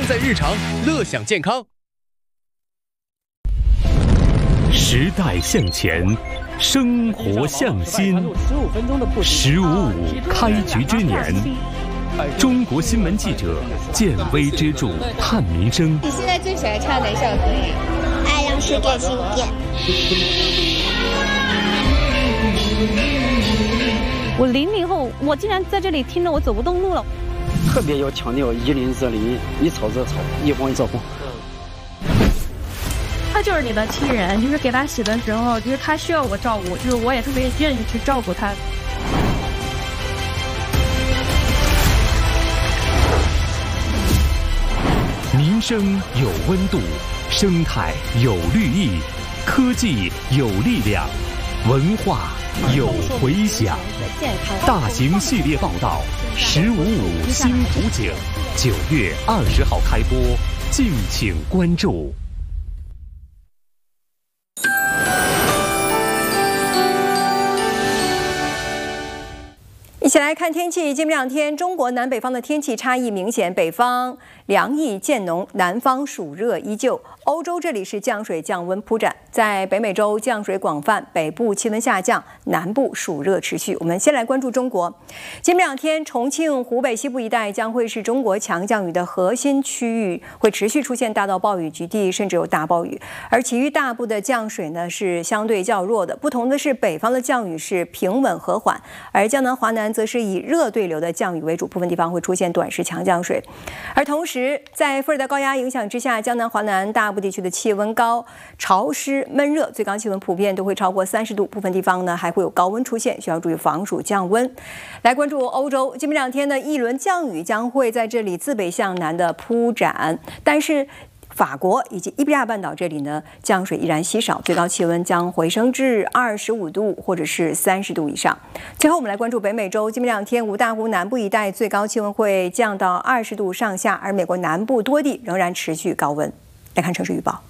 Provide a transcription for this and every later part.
在日常，乐享健康。 时代向前，生活向新。15.5开局之年，中国新闻记者建微之助探民生。 你现在最喜欢唱哪首歌呀？爱让世界轻便。 我00后，我竟然在这里听着我走不动路了。 特别要强调一林则林，一草则草，一黄则黄。 他就是你的亲人，就是给他洗的时候，就是他需要我照顾，就是我也特别愿意去照顾他。 民生有温度，生态有绿意，科技有力量，文化有回响。大型系列报道15.5新图景，9月20号开播，敬请关注。 一起来看天气。近2天，中国南北方的天气差异明显，北方凉意渐浓，南方暑热依旧。欧洲这里是降水降温铺展，在北美洲降水广泛，北部气温下降，南部暑热持续。我们先来关注中国。近2天，重庆、湖北西部一带将会是中国强降雨的核心区域，会持续出现大到暴雨，局地甚至有大暴雨。而其余大部的降水呢是相对较弱的，不同的是北方的降雨是平稳和缓，而江南华南则是以热对流的降雨为主，部分地方会出现短时强降水。而同时，在副热带高压影响之下，江南华南大部地区的气温高、潮湿、闷热，最高气温普遍都会超过30度，部分地方呢还会有高温出现，需要注意防暑降温。来关注欧洲，近2天的一轮降雨将会在这里自北向南的铺展，但是法国以及伊比利亚半岛这里呢，降水依然稀少，最高气温将回升至25度或者是30度以上。最后，我们来关注北美洲，近2天五大湖南部一带最高气温会降到20度上下，而美国南部多地仍然持续高温。来看城市预报。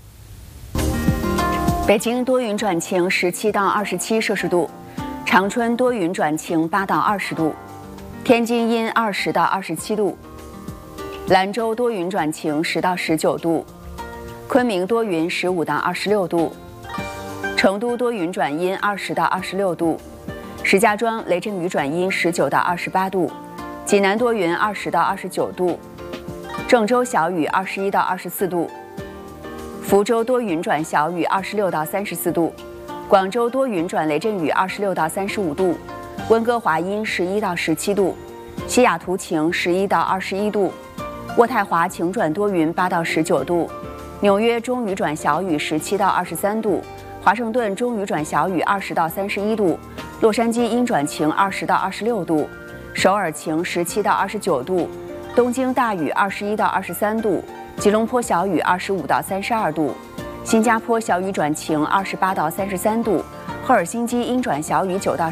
北京多云转晴，17到27摄氏度；长春多云转晴，8到20度；天津阴20到27度；兰州多云转晴，10到19度；昆明多云，15到26度；成都多云转阴，20到26度；石家庄雷阵雨转阴，19到28度；济南多云，20到29度；郑州小雨，21到24度；福州多云转小雨，26到34度；广州多云转雷阵雨，26到35度；温哥华阴11到17度；西雅图晴11到21度；渥太华晴转多云8到19度；纽约中雨转小雨17到23度；华盛顿中雨转小雨20到31度；洛杉矶阴转晴20到26度；首尔晴17到29度；东京大雨21到23度；吉隆坡小雨25到32度；新加坡小雨转晴28到33度；赫尔辛基阴转小雨9到